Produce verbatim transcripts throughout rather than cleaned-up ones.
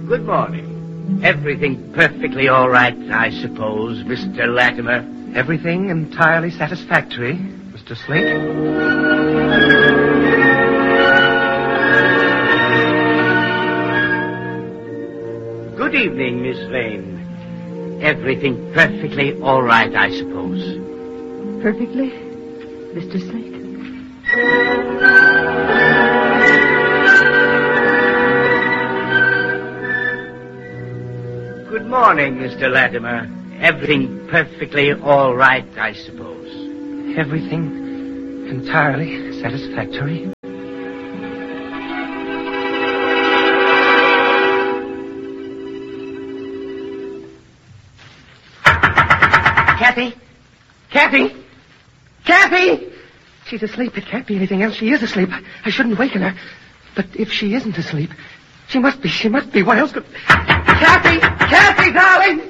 Good morning. Everything perfectly all right, I suppose, Mister Latimer? Everything entirely satisfactory, Mister Slate. Good evening, Miss Lane. Everything perfectly all right, I suppose. Perfectly, Mister Slate? Good morning, Mister Latimer. Everything perfectly all right, I suppose. Everything entirely satisfactory. Kathy? Kathy? Kathy! She's asleep. It can't be anything else. She is asleep. I shouldn't waken her. But if she isn't asleep, she must be. She must be. What else could... Kathy! Kathy, darling!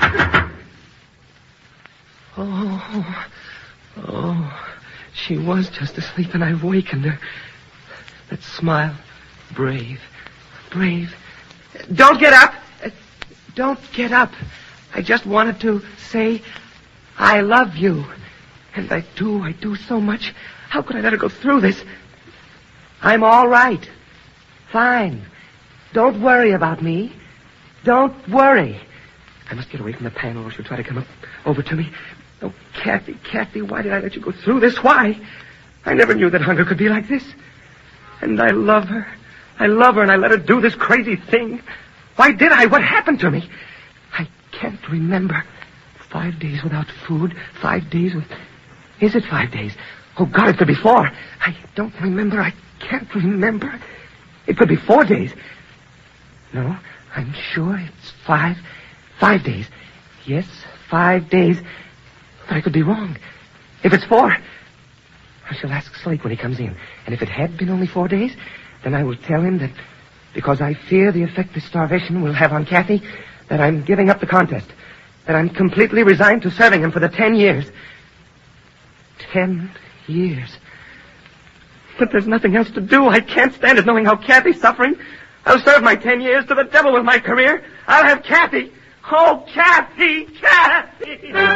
Oh, oh, she was just asleep and I've wakened her. That smile, brave, brave. Don't get up. Don't get up. I just wanted to say I love you. And I do, I do so much. How could I let her go through this? I'm all right. Fine. Don't worry about me. Don't worry. I must get away from the panel or she'll try to come up over to me. Oh, Kathy, Kathy, why did I let you go through this? Why? I never knew that hunger could be like this. And I love her. I love her and I let her do this crazy thing. Why did I? What happened to me? I can't remember. Five days without food. Five days with... Is it five days? Oh, God, it could be four. I don't remember. I can't remember. It could be four days. No, I'm sure it's five. Five days. Yes, five days. But I could be wrong. If it's four, I shall ask Slate when he comes in. And if it had been only four days, then I will tell him that because I fear the effect this starvation will have on Kathy, that I'm giving up the contest. That I'm completely resigned to serving him for the ten years. Ten years. But there's nothing else to do. I can't stand it knowing how Kathy's suffering. I'll serve my ten years to the devil with my career. I'll have Kathy. Oh, Kathy, Kathy!